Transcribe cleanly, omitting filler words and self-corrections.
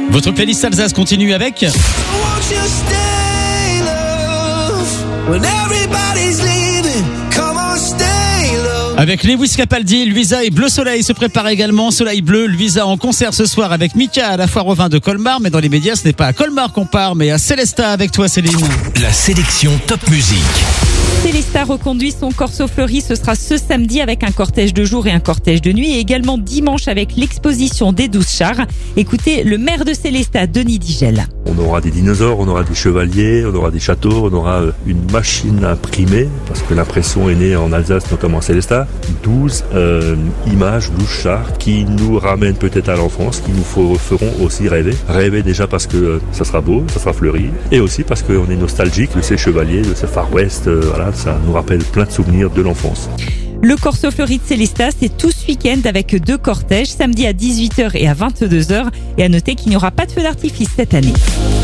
Votre playlist Alsace continue avec avec Lewis Capaldi. Luisa et Bleu Soleil se préparent également. Soleil Bleu, Luisa en concert ce soir avec Mika à la foire aux vins de Colmar. Mais dans les médias, ce n'est pas à Colmar qu'on part, mais à Célestat avec toi, Céline. La sélection Top Musique. Célestat reconduit son Corso Fleuri. Ce sera ce samedi avec un cortège de jour et un cortège de nuit. Et également dimanche avec l'exposition des 12 chars. Écoutez le maire de Célestat, Denis Digel. On aura des dinosaures, on aura des chevaliers, on aura des châteaux, on aura une machine à imprimer, parce que l'impression est née en Alsace, notamment à Célestat. 12 images, 12 chars qui nous ramènent peut-être à l'enfance, qui nous feront aussi rêver. Rêver déjà parce que ça sera beau, ça sera fleuri, et aussi parce qu'on est nostalgique de ces chevaliers, de ce Far West, voilà, ça nous rappelle plein de souvenirs de l'enfance. Le Corso Fleuri de Célestat, c'est tout ce week-end avec 2 cortèges, samedi à 18h et à 22h. Et à noter qu'il n'y aura pas de feu d'artifice cette année.